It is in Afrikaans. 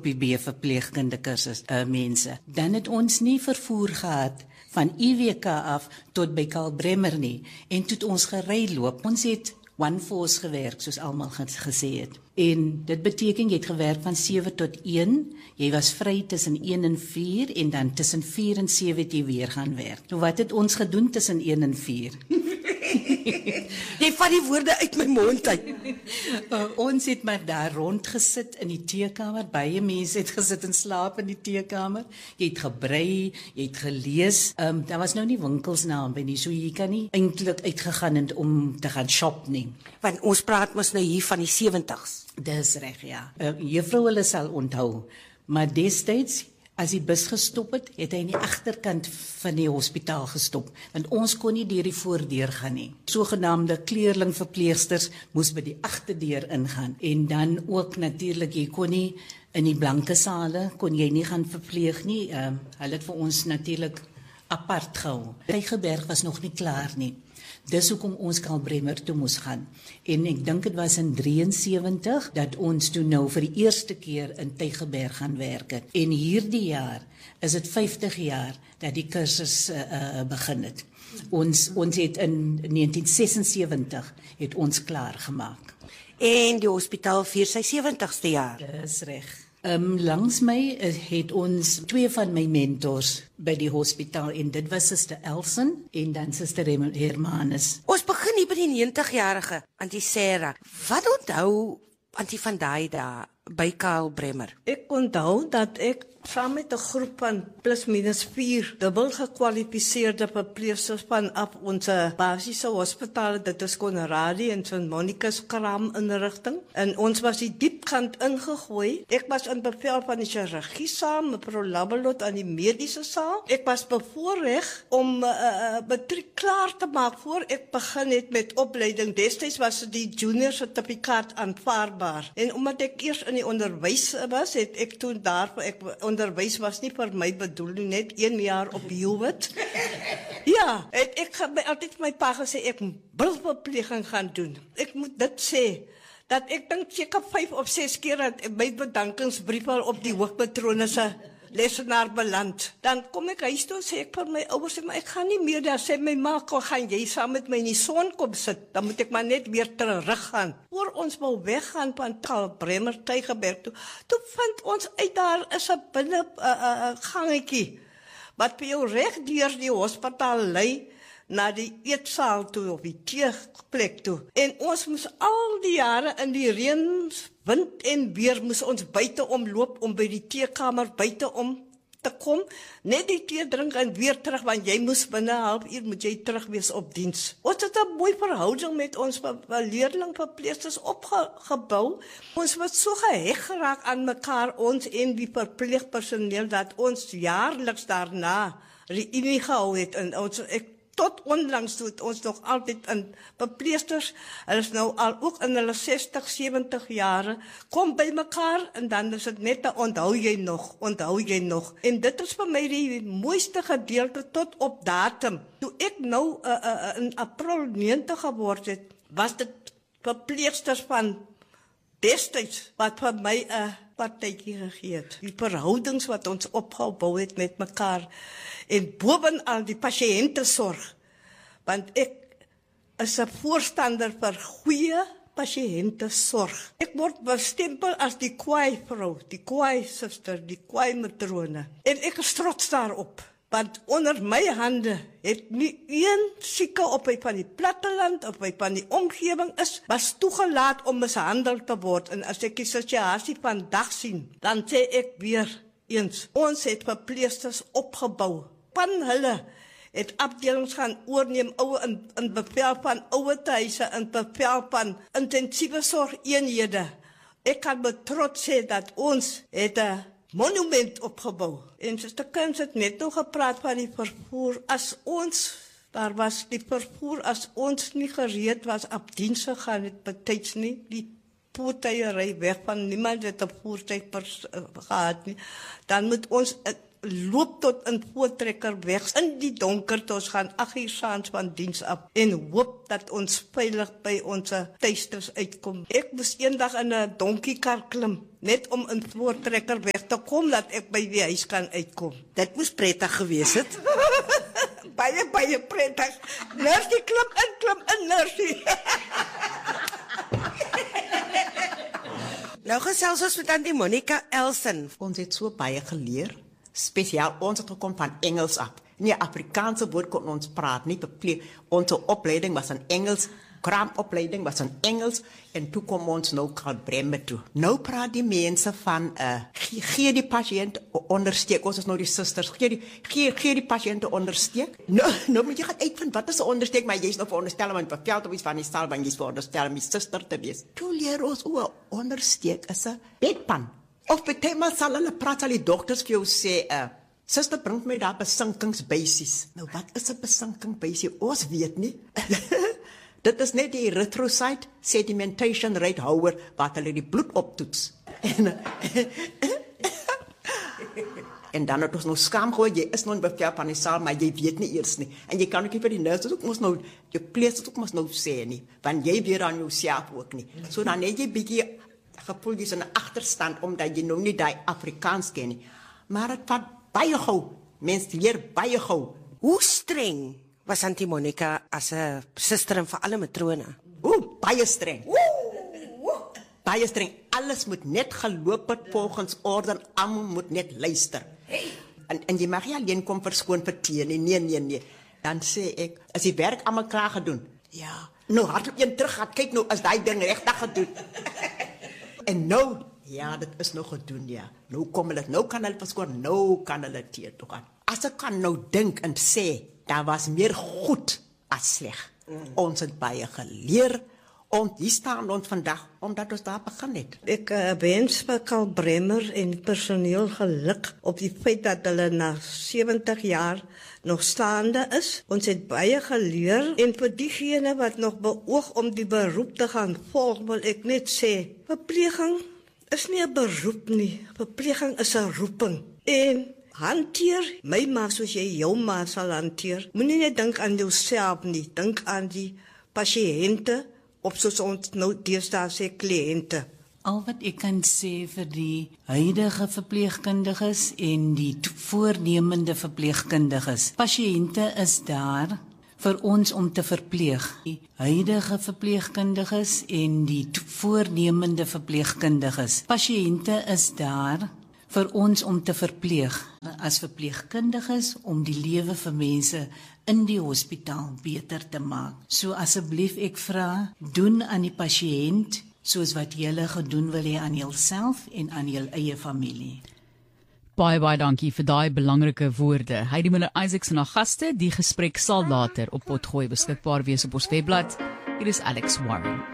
OPB verpleegkunde kursus mense. Dan het ons nie vervoer gehad van IWK af tot by Karl Bremer nie. En toe het ons gery loop. Ons het One Force gewerk, soos almal gesê het. En dit beteken jy het gewerk van 7 tot 1. Jy was vry tussen 1 en 4 en dan tussen 4 en 7 het jy weer gaan werk. Nou wat het ons gedoen tussen 1 en 4? Jy vat die woorde uit my mond uit. Ons het maar daar rondgesit in die teekamer. Baie mense het gesit en slaap in die teekamer. Jy het gebrei, jy het gelees. Daar was nou nie winkels naby nie, so jy kan nie eintlik uitgegaan het om te gaan shop nie. Want ons praat mos nou hier van die 70's. Dis reg, ja. Juffrou hulle sal onthou, maar destyds as die bus gestop het, het hy in die agterkant van die hospitaal gestop, want ons kon nie deur die voordeur gaan nie. Sogenaamde kleerlingverpleegsters moes by die agterdeur ingaan, en dan ook natuurlik, jy kon nie in die blanke sale, kon jy nie gaan verpleeg nie, hulle het vir ons natuurlik apart gehou. Tygerberg was nog nie klaar nie. Dis hoekom ons Karl Bremer toe moes gaan. En ek dink dit was in 73 dat ons toe nou vir die eerste keer in Tygerberg gaan werk het. En hierdie jaar is dit 50 jaar dat die kursus begin het. Ons het in 1976 het ons klaar gemaak. En die hospitaal vier sy 70ste jaar. Dis reg. Langs my het ons 2 van my mentors by die hospitaal, en dit was Suster Elson en dan Suster Hermanus. Ons begin hier by die 90-jarige Auntie Sarah. Wat onthou Auntie van daai dae by Karl Bremer? Ek onthou dat ek saam met 'n groep van plus minus 4 dubbel gekwalifiseerde verpleegsters vanaf ons basiese hospitaal, dit is Konradi en St. Monica's Kram inrigting, en ons was die diepkant ingegooi. Ek was in bevel van die chirurgie saam, mevrou Labelot aan die mediese saal. Ek was bevoorreg om matriek klaar te maak voor ek begin het met opleiding. Destyds was die junior sertifikaat aanvaarbaar, en omdat ek eers in die onderwys was, het ek toen daarvoor, onderwys was nie vir my bedoel nie, net 1 jaar op Hewitt. Ja, ek het altyd vir my pa gesê, ek moet bilverpleging gaan doen. Ek moet dit sê, dat ek dink seker 5 of 6 keer dat my bedankingsbrief al op die hoofpatrone se lesenaar beland. Dan kom ek huis toe, sê ek vir my ouers, maar ek gaan nie meer daar, sê my ma, gaan jy saam met my in die son kom sit, dan moet ek maar net weer terug gaan. Voor ons wou weggaan van Karl Bremer Tygerberg toe vind ons uit daar is 'n binne gangetjie, wat vir jou reg deur die hospitaal lei, na die eetsaal toe, op die teeplek toe. En ons moes al die jare in die reën, wind en weer moes ons buite omloop om by die teekamer buite om te kom, net die tee drink en weer terug, want jy moes binne 'n halfuur moet jy terug wees op diens. Ons het 'n mooi verhouding met ons leerlingverpleegsters opgebou. Ons was so geheg geraak aan mekaar, ons en die verpleegpersoneel, dat ons jaarliks daarna reunie gehou het, en tot onlangs toe het ons nog altyd in verpleegsters, hulle is nou al ook in hulle 60, 70 jare, kom by mekaar, en dan is dit net 'n onthou jy nog. En dit is vir my die mooiste gedeelte tot op datum. Toe ek nou in April 90 geword het, was dit verpleegsters van destyds wat vir my 'n partytjie gegee het. Die verhoudings wat ons opgebou het met mekaar, en bovenal die pasiëntesorg, want ek is 'n voorstander vir goeie pasiëntesorg. Ek word bestempel as die kwaai vrou, die kwaai suster, die kwaai matrone, en ek is trots daarop. Want onder my hande het nie een sieke op hy van die platteland of hy van die omgewing was toegelaat om mishandel te word. En as ek die situasie vandag sien, dan sê ek weer eens, ons het verpleegsters opgebou. Van hulle het afdelings gaan oorneem, in bevel van ouerhuise, in bevel van intensiewe sorgeenhede. Ek kan met trots sê dat ons het 'n monument opgebou. En Suster Kuns het net nog gepraat van die vervoer. Daar was die vervoer, as ons nie gereed was op diens gegaan het, betyds nie, die voertuie ry weg van niemand het 'n voertuig gehad nie, dan moet ons loop tot in voortrekker weg in die donker tot ons gaan 8 uur saans van diens af en hoop dat ons veilig by ons tuisters uitkom. Ek moes eendag in 'n donkiekar klim net om in voortrekker weg te kom dat ek by die huis kan uitkom. Dit moes prettig gewees het. Baie prettig. Nursie klim in nursie. Nou gesels ons met Auntie Monica Elsen. Ons het so baie geleer. Spesiaal ons het gekom van Engels af. Nie Afrikaanse woord kon ons praat nie. Onze opleiding was in Engels. Kraamopleiding was in Engels. En toe kom ons nou Bremer toe. Nou praat die mense van gee die patiënt ondersteek. Ons is nou die susters. Gee die patiënte ondersteek. Nou moet jy gaan uitvind wat is 'n ondersteek, maar jy's nou veronderstel om 'n bevel te wees van die stal, want jy's veronderstel om die suster te wees. Toe leer ons hoe 'n ondersteek is 'n bedpan. Of beteken sal hulle praat al die dokters vir jou sê, suster bring my daar besinkingsbasies. Nou wat is 'n besinkingsbasie? Ons weet nie. Dit is net die erythrocyte sedimentation rate houer wat hulle die bloed optoets. En dan het ons nou skaam gooi, jy is nou in bevel van die saal, maar jy weet nie eers nie. En jy kan ook nie vir die nurses ook mos nou, jou plees ook mos nou sê nie, want jy weet aan jouself ook nie. So dan het jy bietjie gevoel jy's in 'n agterstand, omdat jy nou nie die Afrikaans ken nie. Maar het vat baie gou, mense leer baie gou. Hoe streng was Auntie Monica as 'n suster en vir alle matrone? Baie streng. Baie streng. Alles moet net geloop het volgens orde, almal moet net luister. En jy mag nie alleen kom verskoon vir tee nie. Nee. Dan sê ek, as die werk almal klaar gedoen. Ja. Nou hardloop een terug, gaan kyk nou as daai ding regtig gedoen. En nou, ja, dit is nog gedoen, ja. Nou kom hulle, nou kan hulle verskoon, nou kan hulle tee toe gaan. As ek kan nou dink en sê, daar was meer goed as sleg. Ons het baie geleer. Hier staan ons vandag, omdat ons daar begin het. Ek wens vir Bremer en personeel geluk op die feit dat hulle na 70 jaar nog staande is. Ons het baie geleer en vir diegene wat nog beoog om die beroep te gaan volg, wil ek net sê, verpleging is nie 'n beroep nie. Verpleging is 'n roeping. En hanteer my ma soos jy jou ma sal hanteer. Moenie net dink aan jouself nie, dink aan die pasiënte, of soos ons nou deesdae sê kliënte. Al wat ek kan sê vir die huidige verpleegkundiges en die voornemende verpleegkundiges. Pasiënte is daar vir ons om te verpleeg. Die huidige verpleegkundiges en die voornemende verpleegkundiges. Pasiënte is daar vir ons om te verpleeg. As verpleegkundiges om die lewe vir mense in die hospitaal beter te maak. So asseblief ek vra, doen aan die pasiënt soos wat julle gedoen wil hê aan julself en aan jul eie familie. Baie dankie vir daai belangrike woorde. Heidi Müller-Isaacs en haar gaste, die gesprek sal later op Potgooi beskikbaar wees op ons webblad. Hier is Alex Warren.